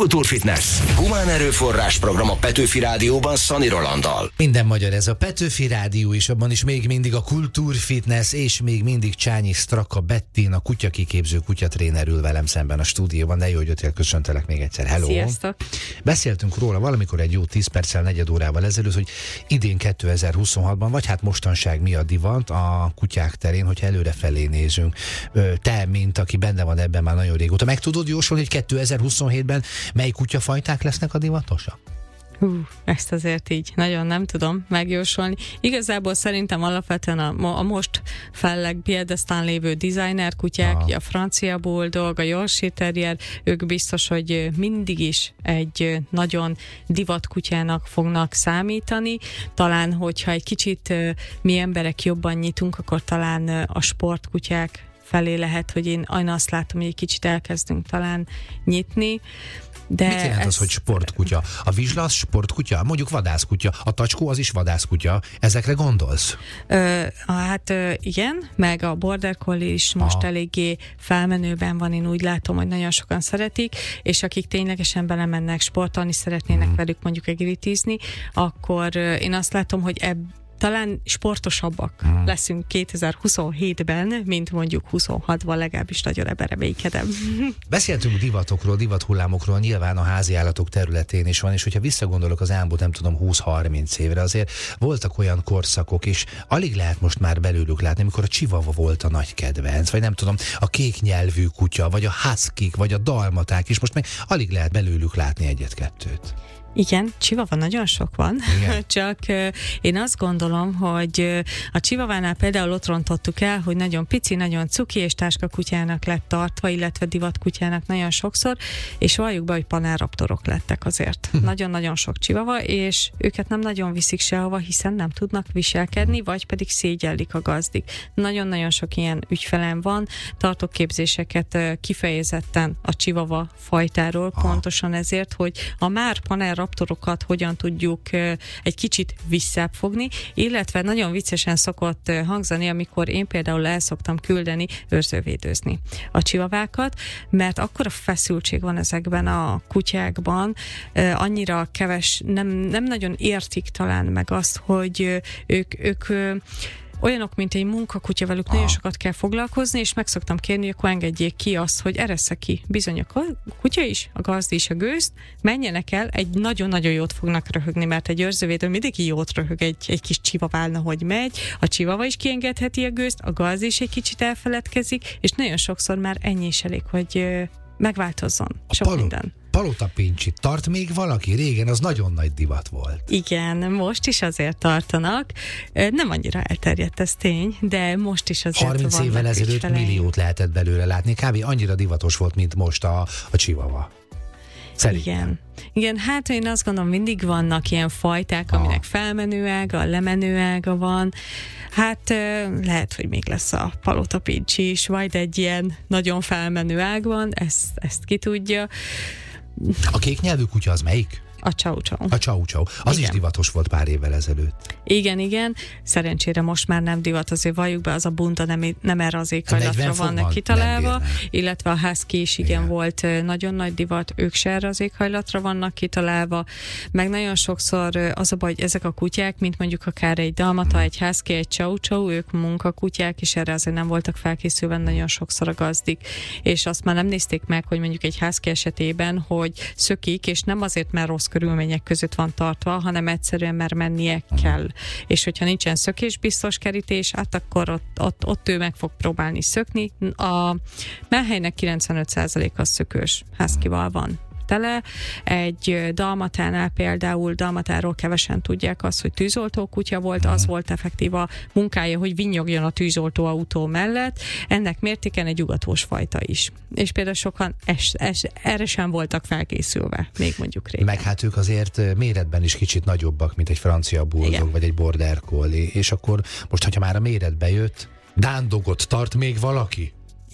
Kultúrfitness. Humán erőforrás program a Petőfi Rádióban Szani Rolanddal. Minden magyar, ez a Petőfi Rádió, és abban is még mindig a Kultúrfitness, és még mindig Csányi Straka Bettin, a kutyakiképző kutyatréner ül velem szemben a stúdióban. De jó, hogy jöttél, köszöntelek még egyszer. Hello! Sziasztok! Beszéltünk róla valamikor egy jó 10 perccel, negyed órával ezelőtt, hogy idén 2026-ban, vagy hát mostanság mi a divat a kutyák terén, hogyha előrefelé nézünk. Te, mint aki benne van ebben már nagyon régóta, meg tudod jósolni, hogy 2027-ben mely kutyafajták lesznek a divatosak? Ezt azért így nagyon nem tudom megjósolni. Igazából szerintem alapvetően a most felleg piedesztán lévő designer kutyák, a francia bulldog, a Yorkshire terrier, ők biztos, hogy mindig is egy nagyon divat kutyának fognak számítani. Talán, hogyha egy kicsit mi emberek jobban nyitunk, akkor talán a sportkutyák felé lehet, hogy én azt látom, hogy egy kicsit elkezdünk talán nyitni. De mit jelent az, hogy sportkutya? A vizsla az sportkutya? Mondjuk vadászkutya. A tacskó az is vadászkutya. Ezekre gondolsz? Igen, meg a border collie is most eléggé felmenőben van, én úgy látom, hogy nagyon sokan szeretik, és akik ténylegesen belemennek sportolni, szeretnének velük mondjuk egritízni, akkor én azt látom, hogy talán sportosabbak leszünk 2027-ben, mint mondjuk 26-ban, legalábbis nagyon ebben reménykedem. Beszéltünk divatokról, divathullámokról, nyilván a háziállatok területén is van, és hogyha visszagondolok az elmúlt, nem tudom, 20-30 évre, azért voltak olyan korszakok, és alig lehet most már belőlük látni, amikor a chihuahua volt a nagy kedvenc, vagy nem tudom, a kék nyelvű kutya, vagy a huskik, vagy a dalmaták, és most meg alig lehet belőlük látni egyet-kettőt. Igen, chihuahua nagyon sok van, csak én azt gondolom, hogy a chihuahuánál például ott rontottuk el, hogy nagyon pici, nagyon cuki és táskakutyának lett tartva, illetve divatkutyának nagyon sokszor, és valljuk be, hogy panelraptorok lettek azért. Nagyon-nagyon sok chihuahua, és őket nem nagyon viszik sehova, hiszen nem tudnak viselkedni, vagy pedig szégyellik a gazdik. Nagyon-nagyon sok ilyen ügyfelem van, tartok képzéseket kifejezetten a chihuahua fajtáról, pontosan ezért, hogy a már panelraptorokat hogyan tudjuk egy kicsit visszább fogni, illetve nagyon viccesen szokott hangzani, amikor én például el szoktam küldeni őrzővédőzni a chihuahuákat, mert akkora feszültség van ezekben a kutyákban, annyira keves, nem nagyon értik talán meg azt, hogy ők olyanok, mint egy munkakutya, velük nagyon sokat kell foglalkozni, és meg szoktam kérni, hogy akkor engedjék ki azt, hogy eressze ki bizony a kutya is, a gazdi is a gőzt, menjenek el, egy nagyon-nagyon jót fognak röhögni, mert egy őrzővédő mindig jót röhög egy kis chihuahuánál, hogy megy, a chihuahua is kiengedheti a gőzt, a gazdi is egy kicsit elfeledkezik, és nagyon sokszor már ennyi is elég, hogy megváltozzon sok minden. Palotapincsi tart még valaki? Régen az nagyon nagy divat volt. Igen, most is azért tartanak. Nem annyira elterjedt, ez tény, de most is azért 30 évvel ezelőtt milliót lehetett belőle látni. Kb. Annyira divatos volt, mint most a chihuahua. Szerintem. Igen, hát én azt gondolom, mindig vannak ilyen fajták, aminek felmenő ága, lemenő ága van. Hát lehet, hogy még lesz a palotapincsi is, majd egy ilyen nagyon felmenő ág van, ezt ki tudja. A kék nyelvű kutya az melyik? A Chow Chow. A Chow Chow. Az is divatos volt pár évvel ezelőtt. Igen. Szerencsére most már nem divat, azért valljuk be, az a bunta nem erre az éghajlatra van kitalálva, illetve a husky is igen volt nagyon nagy divat, ők se erre az éghajlatra vannak kitalálva, meg nagyon sokszor az a baj, hogy ezek a kutyák, mint mondjuk akár egy dalmata, egy husky, egy Chow Chow, ők munkakutyák, és erre azért nem voltak felkészülve nagyon sokszor a gazdik, és azt már nem nézték meg, hogy mondjuk egy husky esetében, hogy szökik, és nem azért, mert rossz körülmények között van tartva, hanem egyszerűen, mert mennie kell. És hogyha nincsen szökésbiztos kerítés, hát akkor ott ő meg fog próbálni szökni. A mellhelynek 95% az szökős huskyval van tele. Egy dalmatánál például, dalmatáról kevesen tudják azt, hogy tűzoltó kutya volt, az volt effektív a munkája, hogy vinnyogjon a tűzoltó autó mellett. Ennek mértéken egy ugatós fajta is. És például sokan erre sem voltak felkészülve, még mondjuk régen. Meg hát ők azért méretben is kicsit nagyobbak, mint egy francia bulldog, vagy egy border collie. És akkor most, hogyha már a méretbe jött, Dán dogot tart még valaki?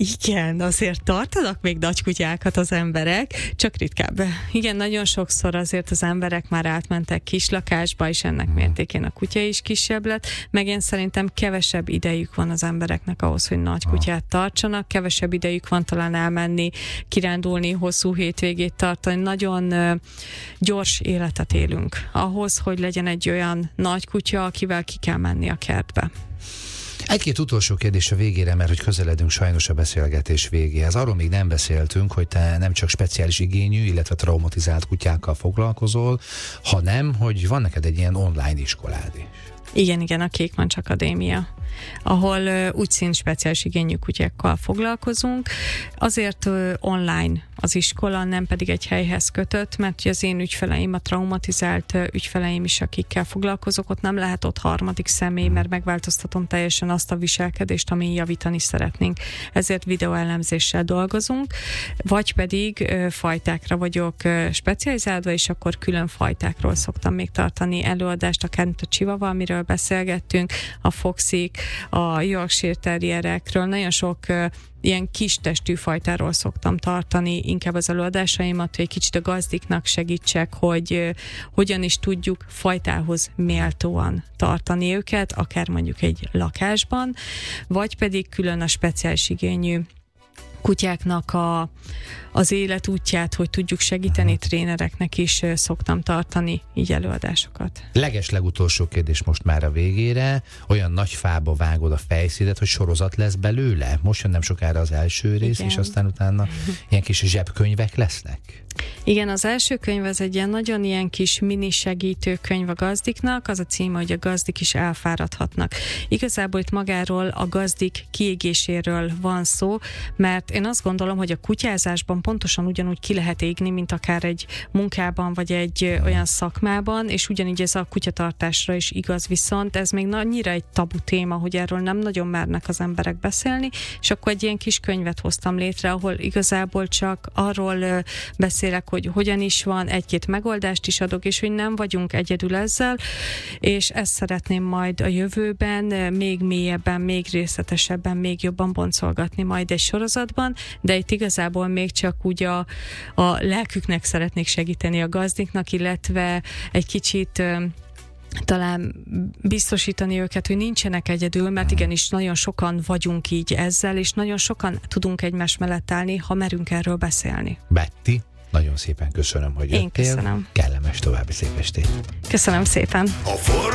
Igen, azért tartanak még nagy kutyákat az emberek, csak ritkább. Igen, nagyon sokszor azért az emberek már átmentek kislakásba, és ennek mértékén a kutya is kisebb lett, meg én szerintem kevesebb idejük van az embereknek ahhoz, hogy nagy kutyát tartsanak, kevesebb idejük van talán elmenni, kirándulni, hosszú hétvégét tartani, nagyon gyors életet élünk ahhoz, hogy legyen egy olyan nagy kutya, akivel ki kell menni a kertbe. Egy-két utolsó kérdés a végére, mert hogy közeledünk sajnos a beszélgetés végéhez. Arról még nem beszéltünk, hogy te nem csak speciális igényű, illetve traumatizált kutyákkal foglalkozol, hanem, hogy van neked egy ilyen online iskolád is. Igen, a Kékmancs Akadémia, ahol úgyszint speciális igényű kutyákkal foglalkozunk. Azért online az iskola, nem pedig egy helyhez kötött, mert az én ügyfeleim, a traumatizált ügyfeleim is, akikkel foglalkozok, ott nem lehet ott harmadik személy, mert megváltoztatom teljesen azt a viselkedést, amin javítani szeretnénk. Ezért videóelemzéssel dolgozunk, vagy pedig fajtákra vagyok specializálva, és akkor külön fajtákról szoktam még tartani előadást, akár mint a Chihuahua, amiről beszélgettünk, a Foxik, a Yorkshire Terrierekről, nagyon sok ilyen kis testű fajtáról szoktam tartani inkább az előadásaimat, hogy egy kicsit a gazdiknak segítsek, hogy hogyan is tudjuk fajtához méltóan tartani őket, akár mondjuk egy lakásban, vagy pedig külön a speciális igényű kutyáknak az életútját, hogy tudjuk segíteni, trénereknek is szoktam tartani így előadásokat. Legutolsó kérdés most már a végére. Olyan nagy fába vágod a fejszédet, hogy sorozat lesz belőle? Most jön nem sokára az első rész, igen. És aztán utána ilyen kis zsebkönyvek lesznek? Igen, az első könyv az egy ilyen nagyon ilyen kis mini segítő könyv a gazdiknak, az a címe, hogy a gazdik is elfáradhatnak. Igazából itt magáról a gazdik kiégéséről van szó, mert én azt gondolom, hogy a kutyázásban pontosan ugyanúgy ki lehet égni, mint akár egy munkában, vagy egy olyan szakmában, és ugyanígy ez a kutyatartásra is igaz, viszont ez még annyira egy tabu téma, hogy erről nem nagyon mernek az emberek beszélni, és akkor egy ilyen kis könyvet hoztam létre, ahol igazából csak arról beszélek, hogy hogyan is van, egy-két megoldást is adok, és hogy nem vagyunk egyedül ezzel, és ezt szeretném majd a jövőben még mélyebben, még részletesebben, még jobban boncolgatni majd egy sorozatban, de itt igazából még csak úgy a lelküknek szeretnék segíteni a gazdiknak, illetve egy kicsit talán biztosítani őket, hogy nincsenek egyedül, mert igenis nagyon sokan vagyunk így ezzel, és nagyon sokan tudunk egymás mellett állni, ha merünk erről beszélni. Betty, nagyon szépen köszönöm, hogy jöttél. Én köszönöm. Kellemes további szép estét. Köszönöm szépen.